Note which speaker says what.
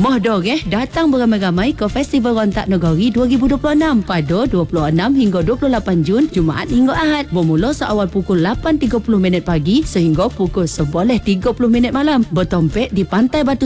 Speaker 1: Moh datang beramai-ramai ke Festival Rontak Negeri 2026 pada 26 hingga 28 Jun, Jumaat hingga Ahad. Bermula seawal pukul 8.30 pagi sehingga pukul 11.30 malam. Bertompek di Pantai Batu